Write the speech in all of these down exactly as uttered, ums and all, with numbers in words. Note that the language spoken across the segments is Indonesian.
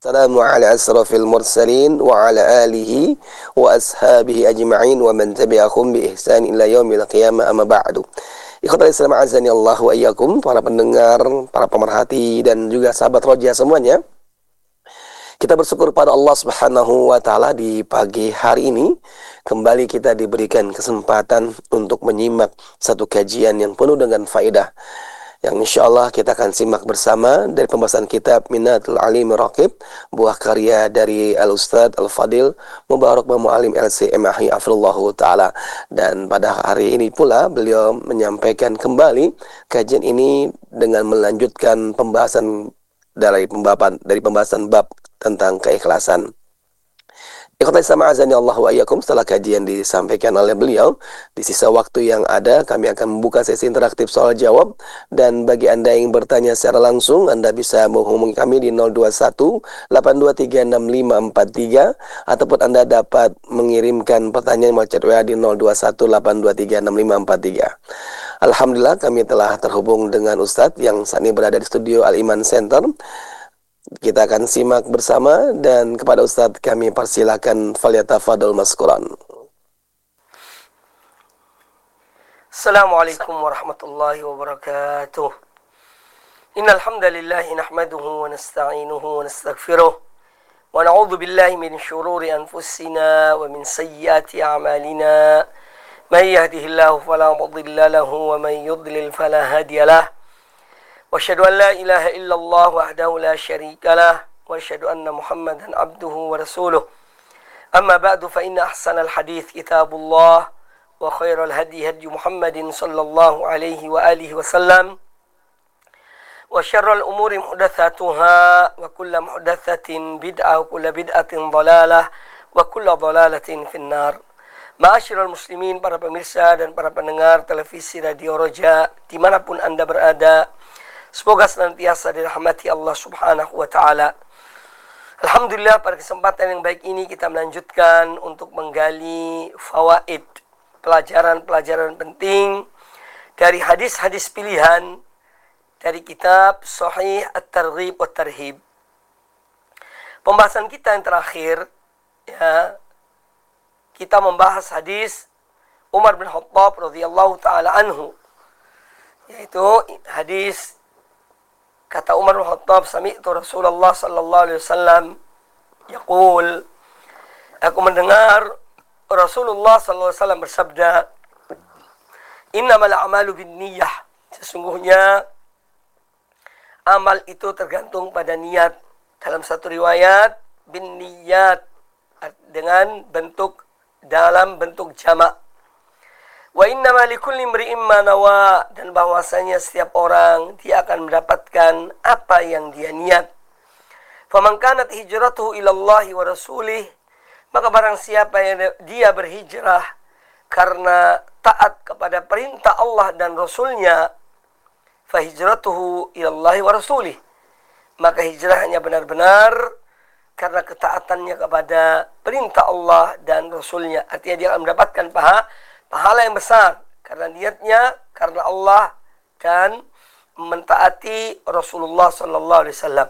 Assalamu ala asrafil mursalin wa ala alihi wa ashabihi ajma'in wa man tabi'ahum bi ihsan ila yaumil qiyamah amma ba'du. Ikhwatal Islam azani Allah wa iyyakum, para pendengar, para pemerhati dan juga sahabat Roja semuanya. Kita bersyukur pada Allah Subhanahu wa taala di pagi hari ini kembali kita diberikan kesempatan untuk menyimak satu kajian yang penuh dengan faedah, yang insya Allah kita akan simak bersama dari pembahasan kitab Minatul Alim Raqib, buah karya dari Al-Ustadz Al-Fadil Mubarak Mu'alim L C M Ahi Afrullahu Ta'ala. Dan pada hari ini pula beliau menyampaikan kembali kajian ini dengan melanjutkan pembahasan dari pembahasan, dari pembahasan bab tentang keikhlasan. Ikhwatal Islam azani Allah wa iyyakum, setelah kajian disampaikan oleh beliau, di sisa waktu yang ada kami akan membuka sesi interaktif soal jawab. Dan bagi Anda yang bertanya secara langsung, Anda bisa menghubungi kami di nol dua satu delapan dua tiga enam lima empat tiga, ataupun Anda dapat mengirimkan pertanyaan melalui chat W A di nol dua satu delapan dua tiga enam lima empat tiga. Alhamdulillah kami telah terhubung dengan Ustadz yang saat ini berada di studio Al-Iman Center. Kita akan simak bersama, dan kepada Ustadz kami persilakan, falyatafadhal maskuran. Assalamualaikum warahmatullahi wabarakatuh. Innal hamdalillah nahmaduhu wa nasta'inuhu wa nastaghfiruh wa na'udzu billahi min shururi anfusina wa min sayyiati a'malina. May yahdihillahu fala mudilla lahu wa may yudlil fala hadiyalah. وأشهد أن لا إله إلا الله وحده لا شريك له وأشهد أن محمدا عبده ورسوله أما بعد فإن أحسن الحديث كتاب الله وخير الهدي هدي محمد صلى الله عليه وآله وسلم وشر الأمور محدثاتها وكل محدثة بدعة وكل بدعة ضلالة وكل ضلالة في النار. Ma'asyiral muslimin, para pemirsa dan para pendengar televisi Radio Roja dimanapun Anda berada, semoga senantiasa dirahmati Allah Subhanahu wa ta'ala. Alhamdulillah, pada kesempatan yang baik ini kita melanjutkan untuk menggali fawaid, pelajaran-pelajaran penting dari hadis-hadis pilihan dari kitab Sahih At-Targhib wa Tarhib. Pembahasan kita yang terakhir, ya, kita membahas hadis Umar bin Khattab radhiyallahu ta'ala anhu, yaitu hadis kata Umar bin Khattab, sami'tu Rasulullah sallallahu alaihi wasallam yaqul, aku mendengar Rasulullah sallallahu alaihi wasallam bersabda, innamal a'malu binniyah, sesungguhnya amal itu tergantung pada niat. Dalam satu riwayat binniyat dengan bentuk dalam bentuk jamak. Wa innama likulli imri'in ma nawa, dan bahwasanya setiap orang dia akan mendapatkan apa yang dia niat. Faman kanat hijratuhu ila Allah wa rasulih, maka barang siapa yang dia berhijrah karena taat kepada perintah Allah dan Rasulnya, fa hijratuhu ila Allah wa rasulih, maka hijrahnya benar-benar karena ketaatannya kepada perintah Allah dan Rasulnya. Artinya dia akan mendapatkan pahala pahala yang besar karena niatnya karena Allah dan mentaati Rasulullah sallallahu alaihi wasallam.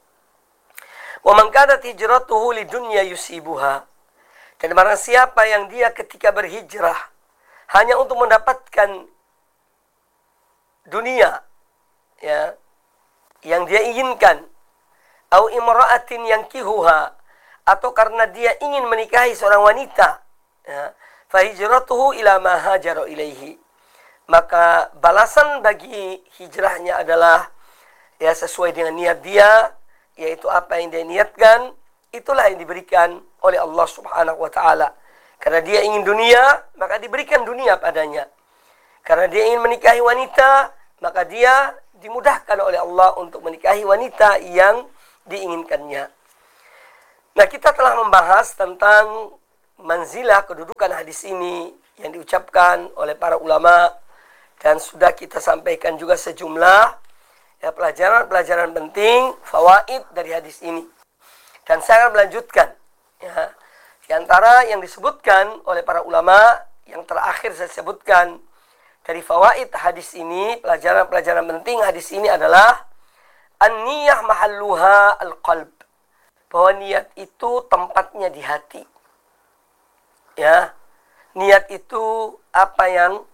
Wa man kanat hijratuhu lidunya yusibuha, dan barang siapa yang dia ketika berhijrah hanya untuk mendapatkan dunia, ya, yang dia inginkan, au imra'atin yankihuha, atau karena dia ingin menikahi seorang wanita, ya, fa hijratuhu ila ma hajara ilaihi, maka balasan bagi hijrahnya adalah ya sesuai dengan niat dia, yaitu apa yang dia niatkan itulah yang diberikan oleh Allah Subhanahu wa taala. Karena dia ingin dunia, maka diberikan dunia padanya. Karena dia ingin menikahi wanita, maka dia dimudahkan oleh Allah untuk menikahi wanita yang diinginkannya. Nah, kita telah membahas tentang manzilah, kedudukan hadis ini yang diucapkan oleh para ulama, dan sudah kita sampaikan juga sejumlah ya pelajaran-pelajaran penting, fawaid dari hadis ini. Dan saya akan melanjutkan, ya, di antara yang disebutkan oleh para ulama, yang terakhir saya sebutkan dari fawaid hadis ini, pelajaran-pelajaran penting hadis ini adalah an-niyah mahalluha al-qalb, bahwa niat itu tempatnya di hati. Ya, niat itu apa yang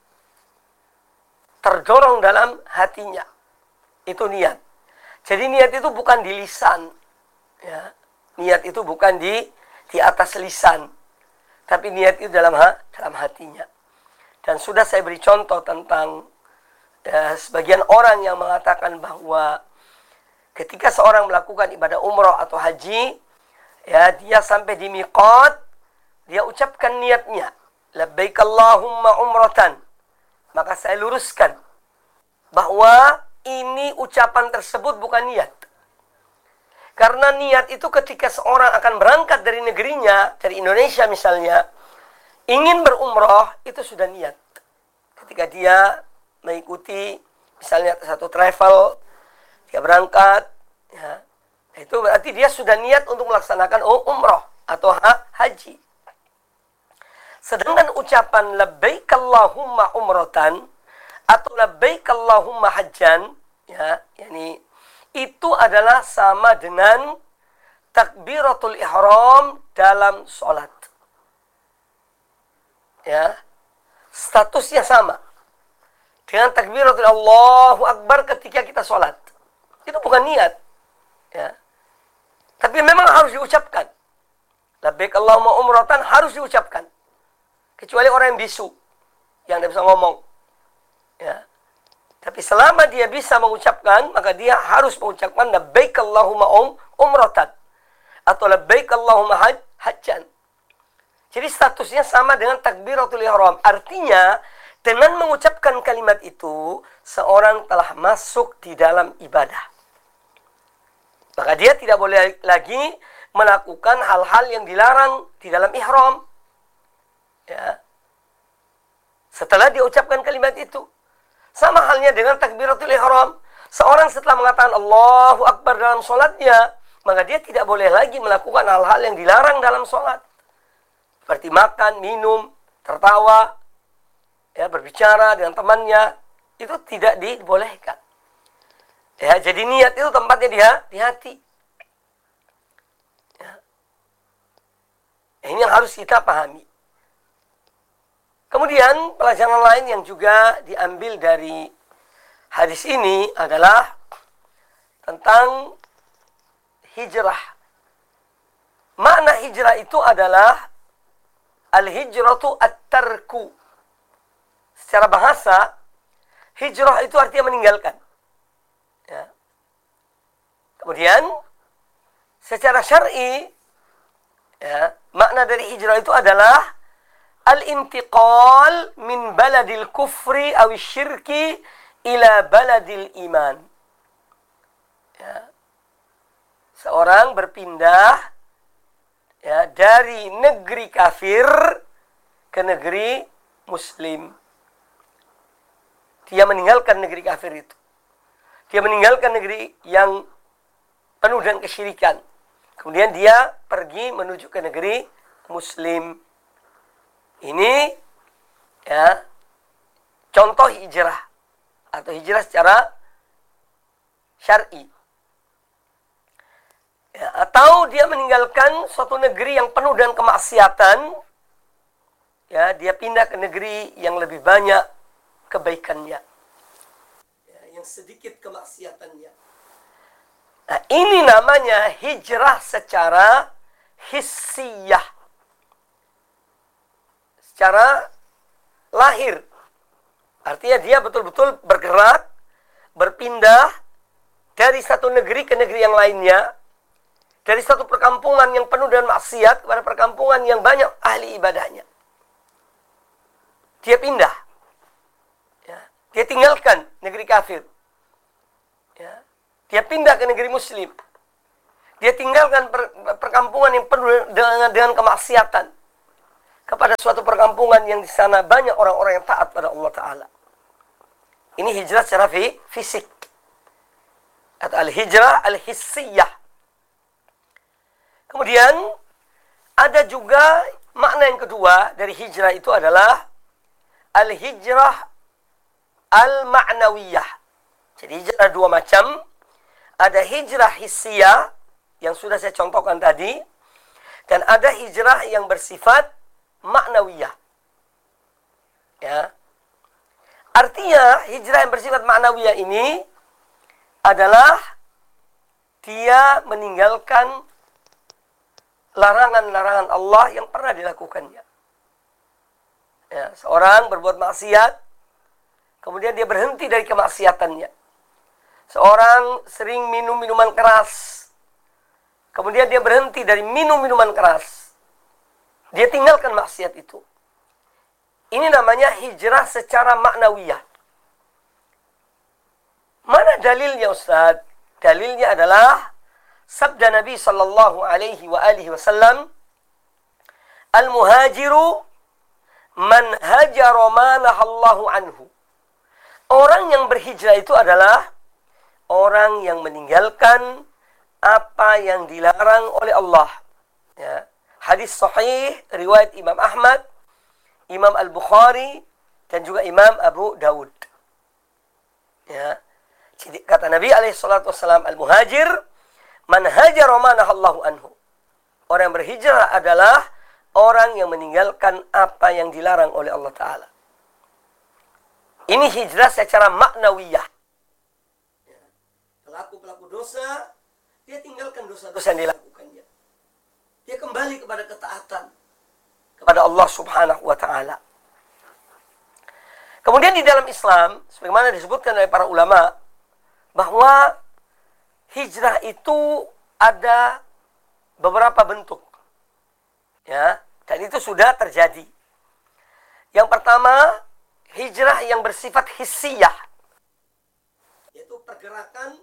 terdorong dalam hatinya. Itu niat. Jadi niat itu bukan di lisan. Ya, niat itu bukan di di atas lisan. Tapi niat itu dalam ha, dalam hatinya. Dan sudah saya beri contoh tentang ya, sebagian orang yang mengatakan bahwa ketika seorang melakukan ibadah umrah atau haji, ya dia sampai di miqat, dia ucapkan niatnya, labbaik Allahumma umratan. Maka saya luruskan bahwa ini ucapan tersebut bukan niat. Karena niat itu ketika seorang akan berangkat dari negerinya, dari Indonesia misalnya, ingin berumrah, itu sudah niat. Ketika dia mengikuti misalnya satu travel, dia berangkat, ya, itu berarti dia sudah niat untuk melaksanakan umrah atau ha haji. Sedangkan ucapan labbaik Allahumma umratan atau labbaik Allahumma hajjan, ya, yakni itu adalah sama dengan takbiratul ihram dalam sholat. Ya, statusnya sama dengan takbiratul Allahu Akbar ketika kita sholat. Itu bukan niat. Ya. Tapi memang harus diucapkan. Labbaik Allahumma umratan harus diucapkan. Kecuali orang yang bisu, yang tidak bisa ngomong. Ya. Tapi selama dia bisa mengucapkan, maka dia harus mengucapkan labbaik Allahumma um, umratan. Atau labbaik Allahumma haj, hajjan. Jadi statusnya sama dengan takbiratul ihram. Artinya, dengan mengucapkan kalimat itu, seorang telah masuk di dalam ibadah. Maka dia tidak boleh lagi melakukan hal-hal yang dilarang di dalam ihram. Ya. Setelah dia ucapkan kalimat itu. Sama halnya dengan takbiratul ihram. Seorang setelah mengatakan Allahu Akbar dalam sholatnya, maka dia tidak boleh lagi melakukan hal-hal yang dilarang dalam sholat. Seperti makan, minum, tertawa, ya, berbicara dengan temannya, itu tidak dibolehkan. Ya, jadi niat itu tempatnya di, di hati. Ya. Ini yang harus kita pahami. Kemudian pelajaran lain yang juga diambil dari hadis ini adalah tentang hijrah. Makna hijrah itu adalah al-hijratu at-tarku. Secara bahasa, hijrah itu artinya meninggalkan. Ya. Kemudian, secara syar'i, ya, makna dari hijrah itu adalah al-intiqal min baladil kufri awi syirki ila baladil iman. Ya. Seorang berpindah, ya, dari negeri kafir ke negeri muslim. Dia meninggalkan negeri kafir itu. Dia meninggalkan negeri yang penuh dengan kesyirikan. Kemudian dia pergi menuju ke negeri muslim. Ini, ya, contoh hijrah atau hijrah secara syar'i. Ya, atau dia meninggalkan suatu negeri yang penuh dengan kemaksiatan, ya, dia pindah ke negeri yang lebih banyak kebaikannya, ya, yang sedikit kemaksiatannya. Nah, ini namanya hijrah secara hissiyah. Secara lahir. Artinya dia betul-betul bergerak, berpindah dari satu negeri ke negeri yang lainnya. Dari satu perkampungan yang penuh dengan maksiat kepada perkampungan yang banyak ahli ibadahnya. Dia pindah. Ya. Dia tinggalkan negeri kafir. Ya. Dia pindah ke negeri muslim. Dia tinggalkan per, perkampungan yang penuh dengan, dengan kemaksiatan kepada suatu perkampungan yang di sana banyak orang-orang yang taat pada Allah Ta'ala. Ini hijrah secara fisik. Atau al-hijrah al-hissiyah. Kemudian, ada juga makna yang kedua dari hijrah itu adalah al-hijrah al-ma'nawiyah. Jadi hijrah dua macam. Ada hijrah hissiyah, yang sudah saya contohkan tadi, dan ada hijrah yang bersifat ma'nawiyah. Ya. Artinya hijrah yang bersifat ma'nawiyah ini adalah dia meninggalkan larangan-larangan Allah yang pernah dilakukannya. Ya, seorang berbuat maksiat, kemudian dia berhenti dari kemaksiatannya. Seorang sering minum minuman keras, kemudian dia berhenti dari minum minuman keras. Dia tinggalkan maksiat itu. Ini namanya hijrah secara maknawiyah. Mana dalilnya, Ustaz? Dalilnya adalah sabda Nabi sallallahu alaihi wa alihi wasallam, "Al-muhajiru man hajara ma nahallahu anhu." Orang yang berhijrah itu adalah orang yang meninggalkan apa yang dilarang oleh Allah. Ya. Hadis sahih riwayat Imam Ahmad, Imam Al-Bukhari, dan juga Imam Abu Dawud. Ya. Jadi, kata Nabi alaihi salatu wassalam, al-muhajir man hajara ma nahallahu anhu. Orang yang berhijrah adalah orang yang meninggalkan apa yang dilarang oleh Allah Ta'ala. Ini hijrah secara maknawiyah. Pelaku-pelaku dosa, dia tinggalkan dosa-dosa yang dilakukannya. Dia kembali kepada ketaatan kepada Allah Subhanahu wa Ta'ala. Kemudian di dalam Islam, sebagaimana disebutkan oleh para ulama, bahwa hijrah itu ada beberapa bentuk. Ya, dan itu sudah terjadi. Yang pertama, hijrah yang bersifat hissiyah, yaitu pergerakan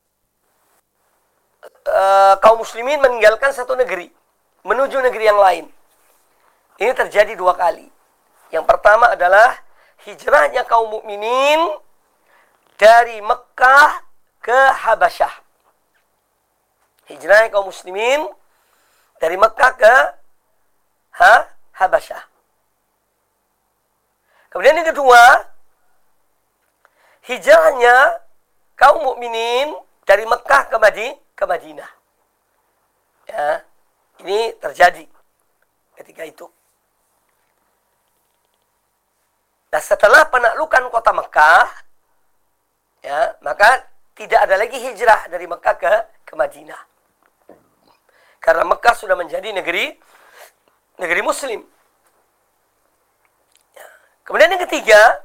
uh, kaum muslimin meninggalkan satu negeri menuju negeri yang lain. Ini terjadi dua kali. Yang pertama adalah hijrahnya kaum mukminin dari Mekah ke Habasyah. Hijrahnya kaum muslimin dari Mekah ke ha, Habasyah. Kemudian yang kedua, hijrahnya kaum mukminin dari Mekah ke Madi, ke Madinah. Ya, ini terjadi ketika itu. Nah, setelah penaklukan kota Mekah, ya, maka tidak ada lagi hijrah dari Mekah ke ke Madinah. Karena Mekah sudah menjadi negeri negeri muslim. Ya. Kemudian yang ketiga,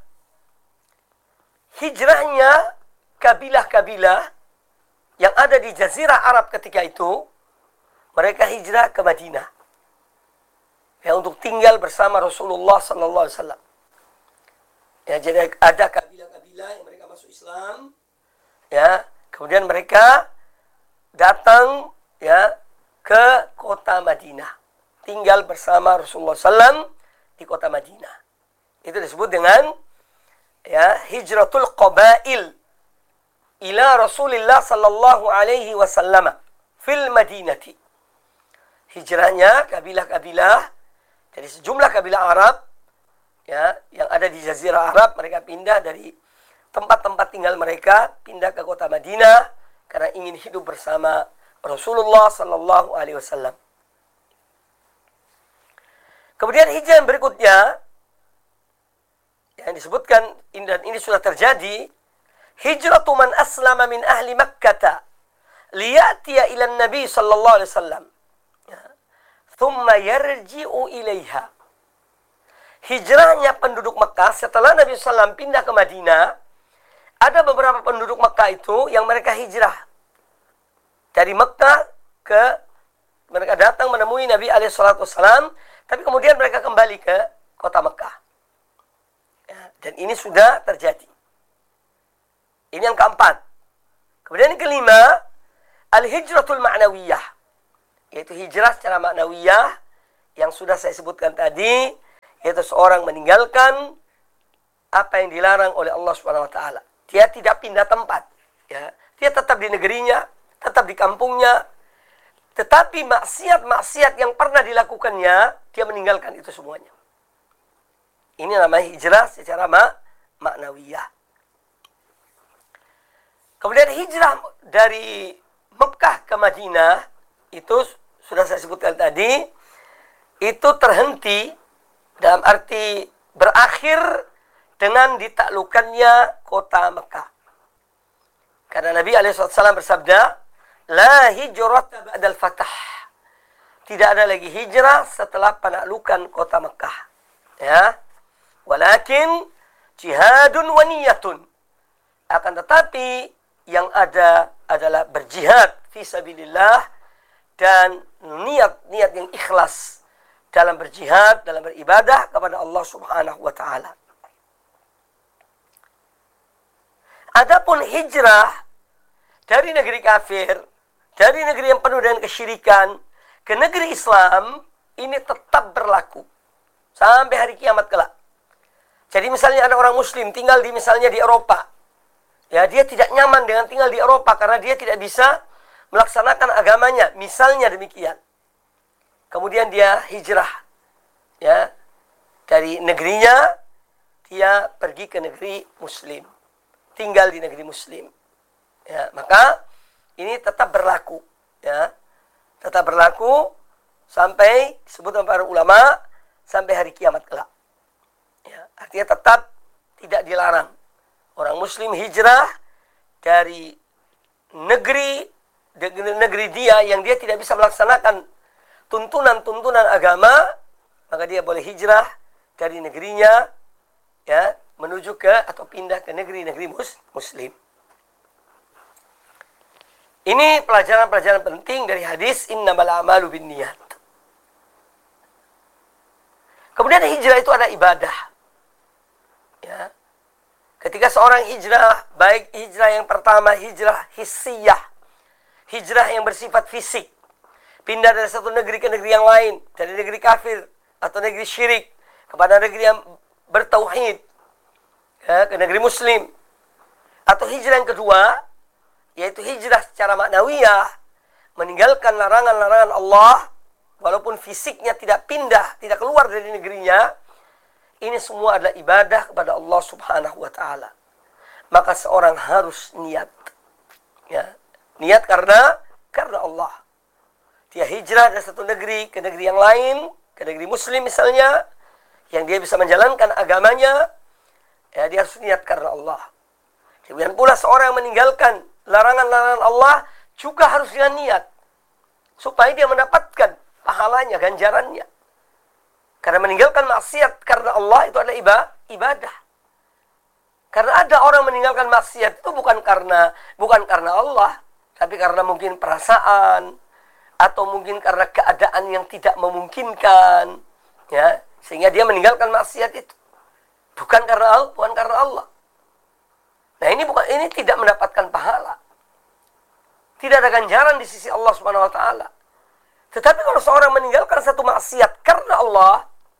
hijrahnya kabilah-kabilah yang ada di Jazirah Arab ketika itu, mereka hijrah ke Madinah. Ya, untuk tinggal bersama Rasulullah sallallahu alaihi wasallam. Ya, jadi ada kabilah-kabilah yang mereka masuk Islam, ya, kemudian mereka datang, ya, ke kota Madinah, tinggal bersama Rasulullah sallallahu alaihi wasallam di kota Madinah. Itu disebut dengan, ya, hijratul qabail ila Rasulillah sallallahu alaihi wasallam fil Madinati. Hijrahnya kabilah-kabilah dari sejumlah kabilah Arab, ya, yang ada di Jazirah Arab, mereka pindah dari tempat-tempat tinggal mereka, pindah ke kota Madinah karena ingin hidup bersama Rasulullah sallallahu alaihi wasallam. Kemudian hijrah yang berikutnya yang disebutkan, dan ini sudah terjadi, hijratu man aslama min ahli Makkah liyatiya ila Nabi sallallahu alaihi wasallam, thumma yarji'u ilaiha. Hijrahnya penduduk Mekah setelah Nabi sallallahu alaihi wasallam pindah ke Madinah, ada beberapa penduduk Mekah itu yang mereka hijrah dari Mekah ke, mereka datang menemui Nabi alaihi salatu wasallam, tapi kemudian mereka kembali ke kota Mekah. Ya, dan ini sudah terjadi. Ini yang keempat. Kemudian yang kelima, al-hijratul ma'nawiyah, yaitu hijrah secara ma'nawiyah yang sudah saya sebutkan tadi, yaitu seorang meninggalkan apa yang dilarang oleh Allah Subhanahu wa taala. Dia tidak pindah tempat, ya. Dia tetap di negerinya, tetap di kampungnya, tetapi maksiat-maksiat yang pernah dilakukannya, dia meninggalkan itu semuanya. Ini namanya hijrah secara ma maknawiyah. Kemudian hijrah dari Mekah ke Madinah, itu sudah saya sebutkan tadi, itu terhenti dalam arti berakhir dengan ditaklukkannya kota Mekah. Karena Nabi alaihi wasallam bersabda, la hijrata ba'dal fatah. Tidak ada lagi hijrah setelah penaklukan kota Mekah. Ya. Walakin jihadun wa niyatun. Akan tetapi yang ada adalah berjihad fi sabilillah dan niat-niat yang ikhlas dalam berjihad, dalam beribadah kepada Allah Subhanahu wa taala. Adapun hijrah dari negeri kafir, dari negeri yang penuh dengan kesyirikan ke negeri Islam, ini tetap berlaku sampai hari kiamat kelak. Jadi misalnya ada orang muslim tinggal di misalnya di Eropa. Ya, dia tidak nyaman dengan tinggal di Eropa karena dia tidak bisa melaksanakan agamanya, misalnya demikian. Kemudian dia hijrah, ya, dari negerinya, dia pergi ke negeri muslim, tinggal di negeri muslim. Ya, maka ini tetap berlaku, ya, tetap berlaku sampai disebut oleh para ulama sampai hari kiamat kelak. Ya, artinya tetap tidak dilarang orang muslim hijrah dari negeri negeri dia yang dia tidak bisa melaksanakan tuntunan-tuntunan agama, maka dia boleh hijrah dari negerinya, ya, menuju ke atau pindah ke negeri-negeri mus, muslim. Ini pelajaran-pelajaran penting dari hadis innamal a'malu binniyat. Kemudian hijrah itu ada ibadah. Ya. Ketika seorang hijrah, baik hijrah yang pertama, hijrah hissiyah, hijrah yang bersifat fisik, pindah dari satu negeri ke negeri yang lain, dari negeri kafir atau negeri syirik kepada negeri yang bertauhid, ya, ke negeri muslim. Atau hijrah yang kedua, yaitu hijrah secara maknawiyah, meninggalkan larangan-larangan Allah, walaupun fisiknya tidak pindah, tidak keluar dari negerinya. Ini semua adalah ibadah kepada Allah Subhanahu wa taala. Maka seorang harus niat. Ya, niat karena karena Allah. Dia hijrah dari satu negeri ke negeri yang lain, ke negeri muslim misalnya, yang dia bisa menjalankan agamanya, ya, dia harus niat karena Allah. Kemudian pula seorang yang meninggalkan larangan-larangan Allah juga harus dengan niat, supaya dia mendapatkan pahalanya, ganjarannya. Karena meninggalkan maksiat karena Allah itu adalah ibadah. Karena ada orang meninggalkan maksiat itu bukan karena bukan karena Allah, tapi karena mungkin perasaan atau mungkin karena keadaan yang tidak memungkinkan, ya, sehingga dia meninggalkan maksiat itu. Bukan karena Allah, bukan karena Allah. Nah, ini bukan ini tidak mendapatkan pahala. Tidak ada ganjaran di sisi Allah Subhanahu wa taala. Tetapi kalau seorang meninggalkan satu maksiat karena Allah,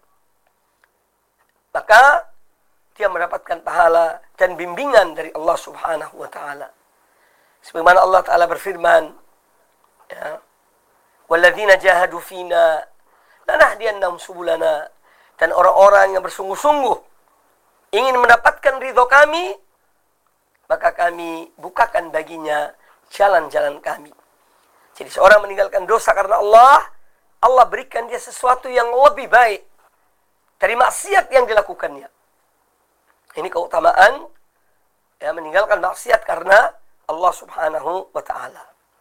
maka dia mendapatkan pahala dan bimbingan dari Allah Subhanahu wa taala. Sebagaimana Allah taala berfirman, ya, walladzina jahadu fina lanahdiyannahum subulana, dan orang-orang yang bersungguh-sungguh ingin mendapatkan ridho kami, maka kami bukakan baginya jalan-jalan kami. Jadi seorang meninggalkan dosa karena Allah, Allah berikan dia sesuatu yang lebih baik dari maksiat yang dilakukannya. Ini keutamaan, ya, meninggalkan maksiat karena Allah Subhanahu wa taala.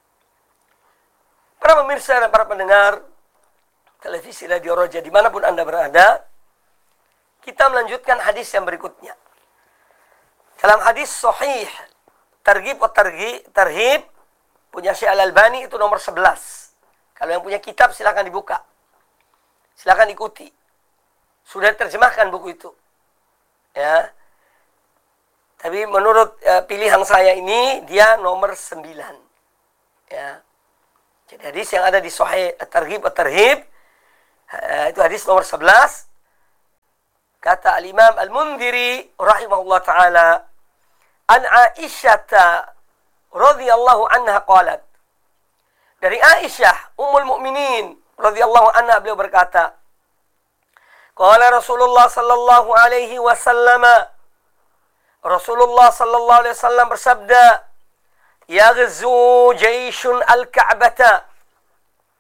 Para pemirsa dan para pendengar televisi Radio Roja dimanapun Anda berada, kita melanjutkan hadis yang berikutnya. Dalam hadis sahih Targhib wa Tarhib punya Syekh Al-Albani, itu nomor sebelas. Kalau yang punya kitab silakan dibuka. Silakan ikuti. Sudah terjemahkan buku itu. Ya. Tapi menurut uh, pilihan saya ini dia nomor sembilan. Ya. Jadi hadis yang ada di Sahih At-Targhib At-Tarhib uh, itu hadis nomor sebelas. Kata Al-Imam Al-Mundhiri rahimahullah taala, an Aisyah radhiyallahu anha qalat. Dari Aisyah Ummul Mukminin radhiyallahu anha, beliau berkata, qala Rasulullah sallallahu alaihi wasallam, Rasulullah sallallahu alaihi wasallam bersabda, yaghzu jayshun al-Ka'bata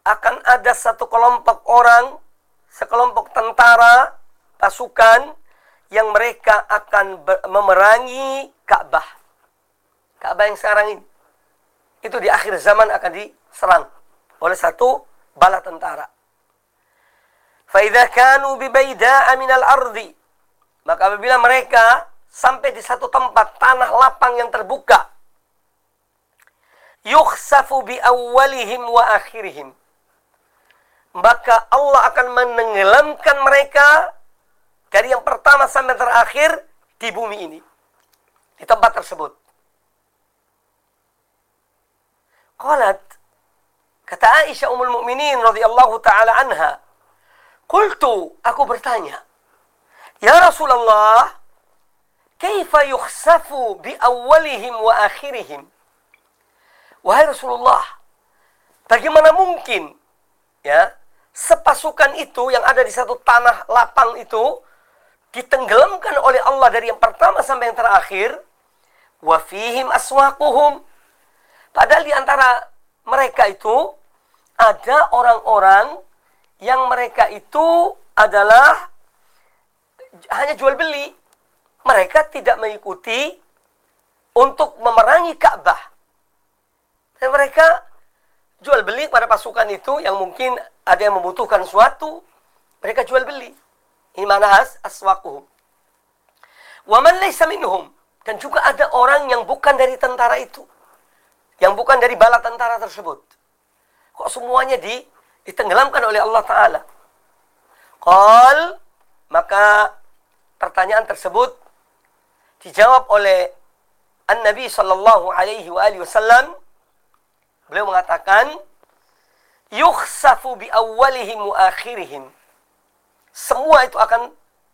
akan ada satu kelompok orang, sekelompok tentara, pasukan, yang mereka akan memerangi Ka'bah. Ka'bah yang sekarang ini. Itu di akhir zaman akan diserang oleh satu bala tentara. فَإِذَا كَانُوا بِبَيْدَاءَ مِنَ الْأَرْضِ, maka apabila mereka sampai di satu tempat, tanah lapang yang terbuka, يُخْسَفُ بِأَوَّلِهِمْ وَآخِرِهِمْ, maka Allah akan menenggelamkan mereka dari yang pertama sampai terakhir di bumi ini, di tempat tersebut. Qalat, kata Aisyah Ummul Mukminin radhiyallahu taala anha, qultu, aku bertanya, ya Rasulullah, kaifa yukhsafu bi awwalihim wa akhirihim? Wahai Rasulullah, bagaimana mungkin ya sepasukan itu yang ada di satu tanah lapang itu ditenggelamkan oleh Allah dari yang pertama sampai yang terakhir? Wa fihim aswaquhum, padahal di antara mereka itu ada orang-orang yang mereka itu adalah hanya jual beli. Mereka tidak mengikuti untuk memerangi Ka'bah. Dan mereka jual beli pada pasukan itu yang mungkin ada yang membutuhkan sesuatu, mereka jual beli. Ini mana as aswaquhum. Wa man laysa minhum, dan juga ada orang yang bukan dari tentara itu, yang bukan dari bala tentara tersebut. Kok semuanya di, ditenggelamkan oleh Allah Ta'ala? Qal, maka pertanyaan tersebut dijawab oleh An-Nabi sallallahu alaihi wa alihi wasallam. Beliau mengatakan, yukhsafu bi awwalihim wa akhirihim. Semua itu akan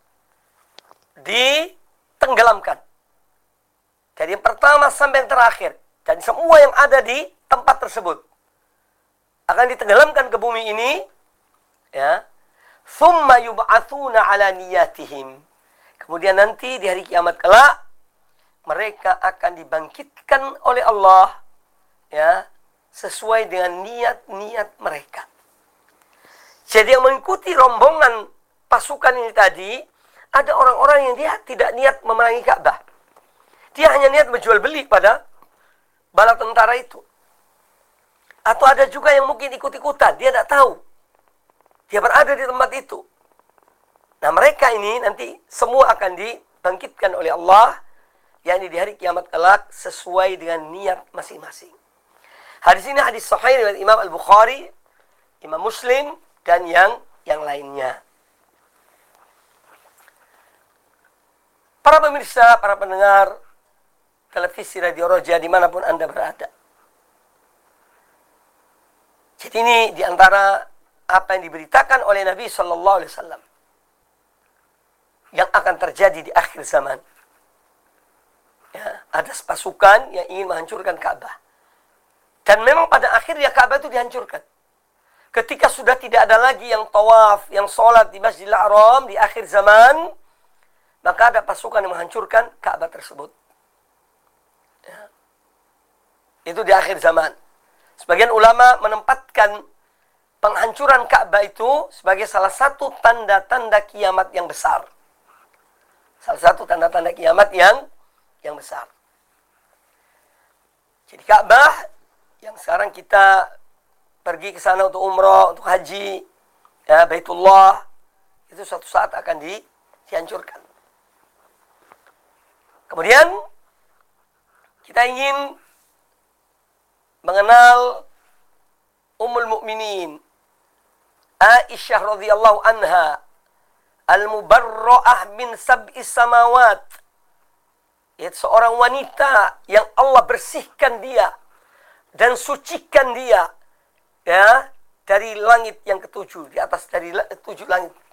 ditenggelamkan. Dari yang pertama sampai yang terakhir. Dan semua yang ada di tempat tersebut akan ditenggelamkan ke bumi ini. Ya. Thumma yub'atsuna ala niyatihim. Kemudian nanti di hari kiamat kelak, mereka akan dibangkitkan oleh Allah, ya, sesuai dengan niat-niat mereka. Jadi yang mengikuti rombongan pasukan ini tadi, ada orang-orang yang dia tidak niat memerangi Ka'bah. Dia hanya niat menjual beli pada bala tentara itu. Atau ada juga yang mungkin ikut-ikutan, dia tidak tahu. Dia berada di tempat itu. Nah, mereka ini nanti semua akan dibangkitkan oleh Allah, yakni di hari kiamat kelak sesuai dengan niat masing-masing. Hadis ini hadis sahih riwayat Imam Al-Bukhari, Imam Muslim, dan yang yang lainnya. Para pemirsa, para pendengar televisi Radio Roja dimanapun Anda berada. Jadi ini diantara apa yang diberitakan oleh Nabi Sallallahu Alaihi Wasallam yang akan terjadi di akhir zaman. Ya, ada pasukan yang ingin menghancurkan Ka'bah. Dan memang pada akhirnya Ka'bah itu dihancurkan. Ketika sudah tidak ada lagi yang tawaf, yang sholat di Masjidil Haram di akhir zaman, maka ada pasukan yang menghancurkan Ka'bah tersebut. Ya. Itu di akhir zaman. Sebagian ulama menempatkan penghancuran Ka'bah itu sebagai salah satu tanda-tanda kiamat yang besar. Salah satu tanda-tanda kiamat yang yang besar. Jadi Ka'bah yang sekarang kita pergi ke sana untuk umrah, untuk haji, ya, Baitullah, itu suatu saat akan di, dihancurkan. Kemudian kita ingin mengenal Ummul Mukminin Aisyah radhiyallahu anha, al-mubarra'ah min sab'is samawat. Yaitu seorang wanita yang Allah bersihkan dia dan sucikan dia, ya, dari langit yang ketujuh, di atas dari tujuh langit.